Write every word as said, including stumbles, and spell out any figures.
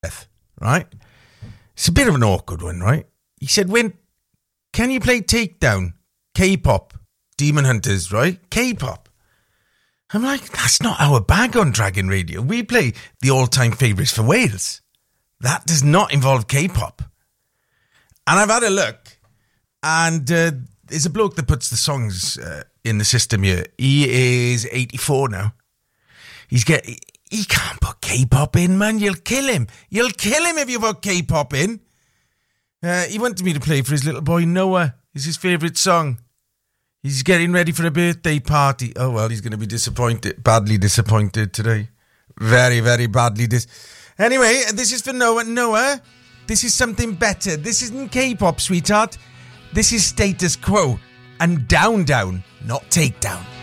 right? It's a bit of an awkward one, right? He said, Win, can you play Takedown? K-pop. Demon Hunters, right? K-pop. I'm like, that's not our bag on Dragon Radio. We play the all-time favourites for Wales. That does not involve K-pop. And I've had a look, and uh, there's a bloke that puts the songs uh, in the system here. He is eighty-four now. He's get he can't put K-pop in, man. You'll kill him. You'll kill him if you put K-pop in. Uh, he wanted me to play for his little boy Noah. It's his favourite song. He's getting ready for a birthday party. Oh, well, he's going to be disappointed, badly disappointed today. Very, very badly dis... Anyway, this is for Noah. Noah, this is something better. This isn't K-pop, sweetheart. This is Status Quo and Down Down, not Takedown.